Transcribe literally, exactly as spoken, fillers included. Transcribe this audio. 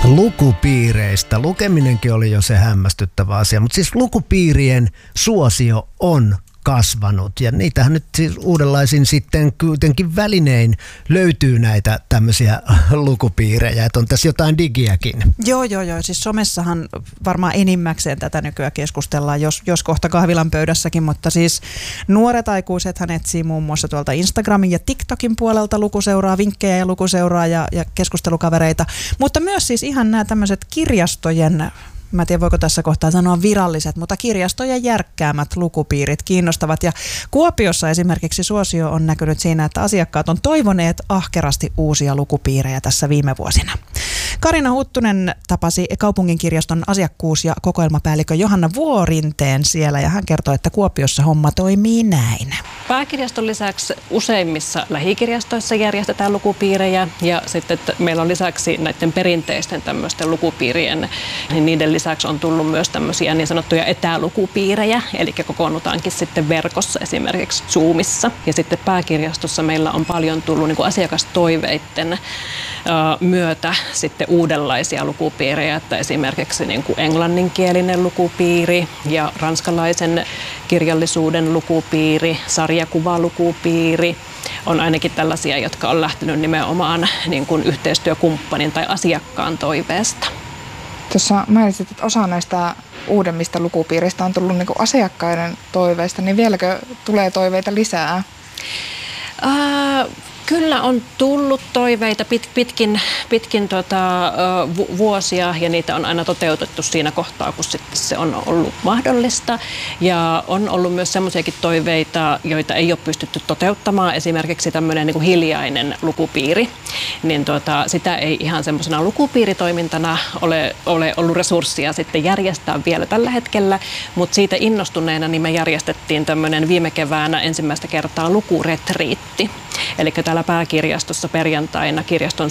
Lukupiireistä. Lukeminenkin oli jo se hämmästyttävä asia, mutta siis lukupiirien suosio on kasvanut ja niitähän nyt siis uudenlaisin sitten kuitenkin välinein löytyy näitä tämmöisiä lukupiirejä, että on tässä jotain digiäkin. Joo, joo, joo. Siis somessahan varmaan enimmäkseen tätä nykyään keskustellaan, jos, jos kohta kahvilan pöydässäkin, mutta siis nuoret aikuisethan etsii muun muassa tuolta Instagramin ja TikTokin puolelta lukuseuraa, vinkkejä ja lukuseuraa ja, ja keskustelukavereita, mutta myös siis ihan nämä tämmöiset kirjastojen, mä en tiedä voiko tässä kohtaa sanoa viralliset, mutta kirjastojen järkkäämät lukupiirit kiinnostavat. Ja Kuopiossa esimerkiksi suosio on näkynyt siinä, että asiakkaat on toivoneet ahkerasti uusia lukupiirejä tässä viime vuosina. Karina Huttunen tapasi kaupunginkirjaston asiakkuus- ja kokoelmapäällikö Johanna Vuorinteen siellä ja hän kertoi, että Kuopiossa homma toimii näin. Pääkirjaston lisäksi useimmissa lähikirjastoissa järjestetään lukupiirejä ja sitten meillä on lisäksi näiden perinteisten tämmöisten lukupiirien, niin niiden lisäksi on tullut myös tämmöisiä niin sanottuja etälukupiirejä, eli kokoonnutaankin sitten verkossa esimerkiksi Zoomissa. Ja sitten pääkirjastossa meillä on paljon tullut niin kuin asiakastoiveiden ö, myötä sitten uudenlaisia lukupiirejä, että esimerkiksi niin kuin englanninkielinen lukupiiri ja ranskalaisen kirjallisuuden lukupiiri, sarjakuvalukupiiri on ainakin tällaisia, jotka on lähtenyt nimenomaan niin kuin yhteistyökumppanin tai asiakkaan toiveesta. Tuossa mainitsit, että osa näistä uudemmista lukupiiristä on tullut niin kuin asiakkaiden toiveista, niin vieläkö tulee toiveita lisää? Ää, kyllä on tullut toiveita pit, pitkin, pitkin tota, vu, vuosia ja niitä on aina toteutettu siinä kohtaa, kun sitten se on ollut mahdollista. Ja on ollut myös semmoisiakin toiveita, joita ei ole pystytty toteuttamaan, esimerkiksi tämmöinen niin kuin hiljainen lukupiiri. Niin tota, sitä ei ihan semmoisena lukupiiritoimintana ole, ole ollut resurssia sitten järjestää vielä tällä hetkellä, mutta siitä innostuneena niin me järjestettiin tämmöinen viime keväänä ensimmäistä kertaa lukuretriitti. Eli täällä pääkirjastossa perjantaina kirjaston